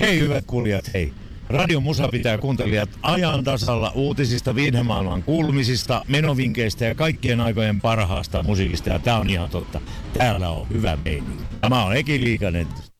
Hei hyvät kuulijat, hei. Radio Musa pitää kuuntelijat ajan tasalla uutisista, viihdemaailman kuulumisista, menovinkeistä ja kaikkien aikojen parhaasta musiikista. Ja tää on ihan totta. Täällä on hyvä meininki. Mä oon Eki Liikanen.